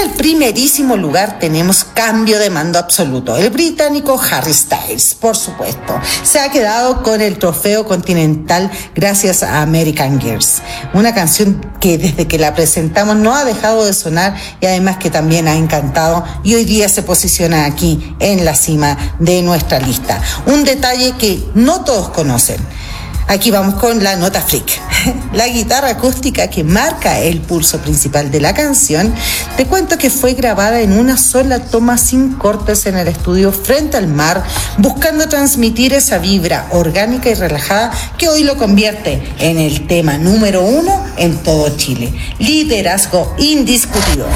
el primerísimo lugar tenemos cambio de mando absoluto. El británico Harry Styles, por supuesto, se ha quedado con el trofeo continental gracias a American Girls. Una canción que desde que la presentamos no ha dejado de sonar y además que también ha encantado y hoy día se posiciona aquí en la cima de nuestra lista. Un detalle que no todos conocen. Aquí vamos con la nota freak. La guitarra acústica que marca el pulso principal de la canción, te cuento que fue grabada en una sola toma sin cortes en el estudio frente al mar, buscando transmitir esa vibra orgánica y relajada que hoy lo convierte en el tema número 1 en todo Chile. Liderazgo indiscutido.